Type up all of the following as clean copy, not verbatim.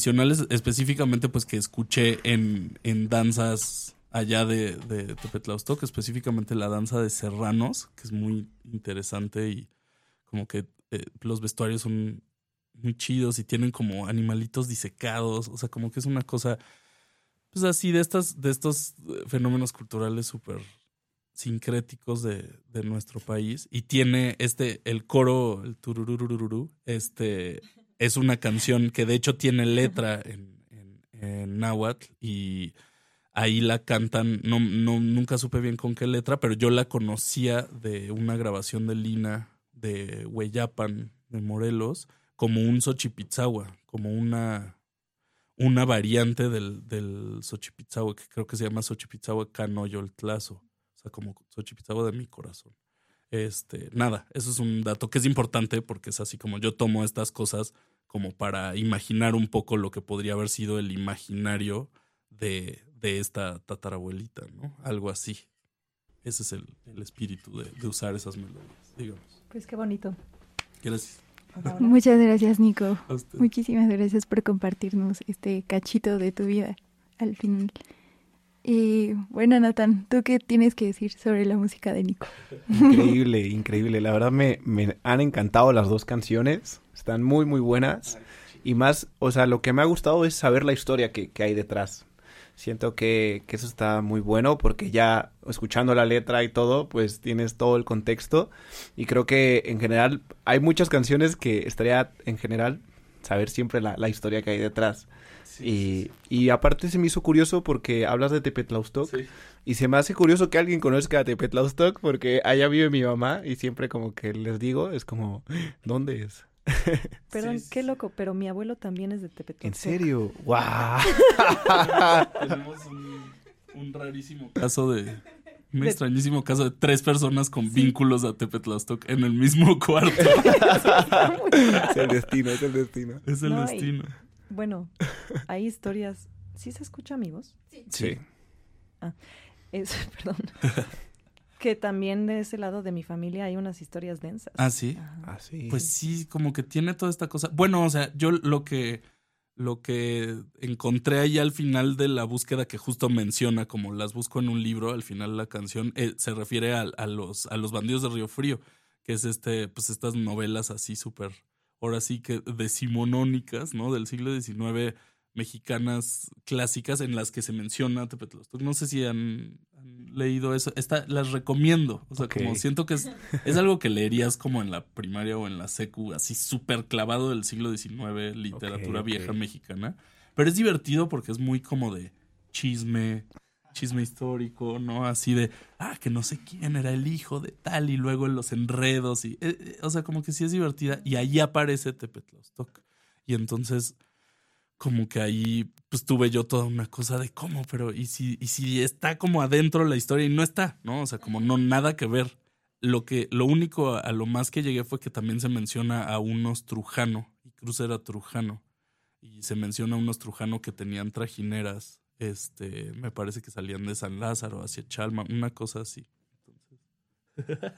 tradicionales, específicamente pues que escuché en danzas allá de Tepetlaustoc, específicamente la danza de serranos, que es muy interesante y como que los vestuarios son muy chidos y tienen como animalitos disecados, o sea, como que es una cosa, pues así de estos fenómenos culturales súper sincréticos de nuestro país. Y tiene el coro, el turururururu, es una canción que de hecho tiene letra en náhuatl y ahí la cantan, nunca supe bien con qué letra, pero yo la conocía de una grabación de Lina de Hueyapan, de Morelos, como un Xochipitzahua, como una variante del Xochipitzahua, que creo que se llama Xochipitzahua Canoyoltlazo, o sea, como Xochipitzahua de mi corazón. Nada, eso es un dato que es importante porque es así como yo tomo estas cosas como para imaginar un poco lo que podría haber sido el imaginario de esta tatarabuelita, ¿no? Algo así. Ese es el espíritu de usar esas melodías, digamos. Pues qué bonito. Gracias. Muchas gracias, Nico. Muchísimas gracias por compartirnos este cachito de tu vida al final. Y bueno, Nathan, ¿tú qué tienes que decir sobre la música de Nico? Increíble, increíble. La verdad me han encantado las dos canciones. Están muy, muy buenas. Y más, o sea, lo que me ha gustado es saber la historia que hay detrás. Siento que eso está muy bueno porque ya escuchando la letra y todo, pues tienes todo el contexto. Y creo que en general hay muchas canciones que estaría en general saber siempre la historia que hay detrás. Sí. Y aparte se me hizo curioso porque hablas de Tepetlaustoc. Sí. Y se me hace curioso que alguien conozca a Tepetlaustoc porque allá vive mi mamá y siempre como que les digo, es como, ¿dónde es? Perdón, sí, qué loco, pero mi abuelo también es de Tepetlaustoc. ¿En serio? ¡Guau! Tenemos un rarísimo caso un extrañísimo caso de 3 personas con vínculos a Tepetlaustoc en el mismo cuarto. Es el destino, es el destino. Es el destino. Bueno, hay historias. ¿Sí se escucha, amigos? Sí. Perdón. Que también de ese lado de mi familia hay unas historias densas. ¿Ah, sí? Ah, sí. Pues sí, como que tiene toda esta cosa. Bueno, o sea, yo lo que encontré ahí al final de la búsqueda que justo menciona, como las busco en un libro, al final de la canción, se refiere a los bandidos de Río Frío, que es pues estas novelas así súper, ahora sí que decimonónicas, ¿no? Del siglo XIX, mexicanas clásicas en las que se menciona Tepetlaustoc. No sé si han leído eso. Las recomiendo. O sea, como siento que es algo que leerías como en la primaria o en la secu, así súper clavado del siglo XIX, literatura vieja mexicana. Pero es divertido porque es muy como de chisme histórico, ¿no? Así de, que no sé quién era el hijo de tal y luego los enredos. O sea, como que sí es divertida. Y ahí aparece Tepetlaustoc. Y entonces como que ahí pues tuve yo toda una cosa de cómo, pero y si está como adentro la historia y no está, ¿no? O sea, como no nada que ver. Lo único a lo más que llegué fue que también se menciona a unos Trujano, y Cruz era Trujano, y se menciona a unos Trujano que tenían trajineras, me parece que salían de San Lázaro hacia Chalma, una cosa así. Entonces...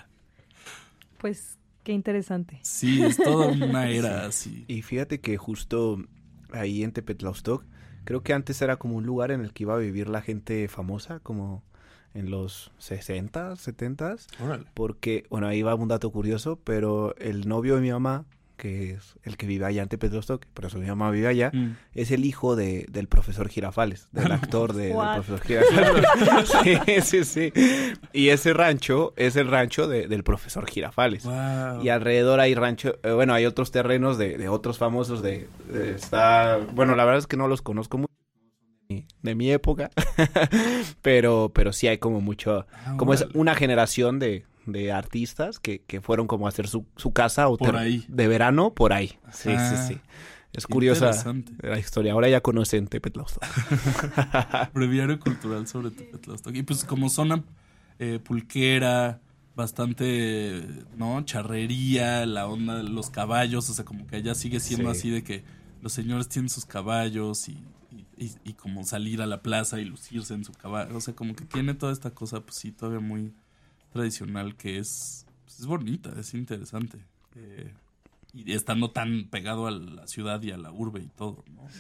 Pues qué interesante. Sí, es toda una era así. Y fíjate que justo ahí en Tepetlaustoc, creo que antes era como un lugar en el que iba a vivir la gente famosa, como en los 60, 70. Órale. Porque, bueno, ahí va un dato curioso, pero el novio de mi mamá, que es el que vive allá en Tepetlaustoc, por eso mi mamá vive allá, es el hijo del profesor Girafales, del actor del profesor Girafales. Sí. Y ese rancho es el rancho del profesor Girafales. Wow. Y alrededor hay rancho, hay otros terrenos de otros famosos bueno, la verdad es que no los conozco mucho de mi época, pero sí hay como mucho, como es una generación de artistas que fueron como a hacer su casa de verano por ahí. Sí. Es curiosa la historia. Ahora ya conocen Tepetlaustoc. Breviario cultural sobre Tepetlaustoc. Y pues como zona pulquera, bastante, ¿no? Charrería, la onda de los caballos, o sea, como que allá sigue siendo así de que los señores tienen sus caballos y como salir a la plaza y lucirse en su caballo. O sea, como que tiene toda esta cosa, pues sí, todavía muy tradicional que es bonita, es interesante. Y estando tan pegado a la ciudad y a la urbe y todo, ¿no?